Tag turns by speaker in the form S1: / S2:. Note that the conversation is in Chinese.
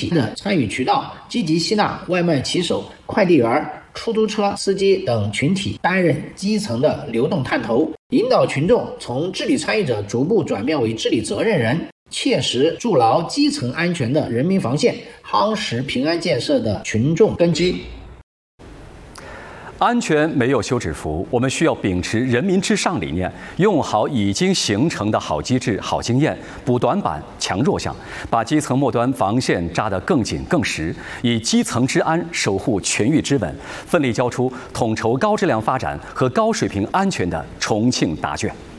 S1: 体的参与渠道，积极吸纳外卖骑手、快递员、出租车司机等群体担任基层的流动探头，引导群众从治理参与者逐步转变为治理责任人，切实筑牢基层安全的人民防线，夯实平安建设的群众根基。
S2: 安全没有休止符，我们需要秉持人民至上理念，用好已经形成的好机制、好经验，补短板、强弱项，把基层末端防线扎得更紧更实，以基层之安守护全域之稳，奋力交出统筹高质量发展和高水平安全的重庆答卷。